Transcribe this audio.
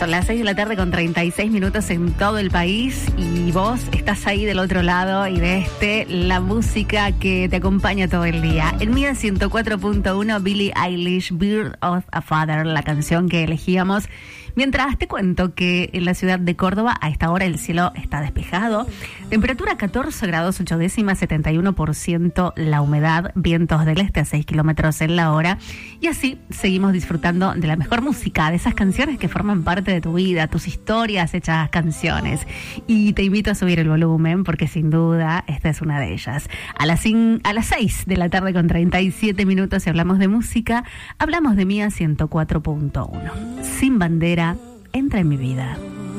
Son las 6 de la tarde con 36 minutos en todo el país y vos estás ahí del otro lado y de la música que te acompaña todo el día. En Mía 104.1, Billie Eilish, Birth of a Father, la canción que elegíamos. Mientras te cuento que en la ciudad de Córdoba a esta hora el cielo está despejado, temperatura 14 grados 8 décimas, 71% la humedad, vientos del este a 6 kilómetros en la hora, y así seguimos disfrutando de la mejor música, de esas canciones que forman parte de tu vida, tus historias hechas canciones. Y te invito a subir el volumen porque sin duda esta es una de ellas. A las 6 de la tarde con 37 minutos, si hablamos de música, hablamos de Mía 104.1. Sin bandera, entra en mi vida.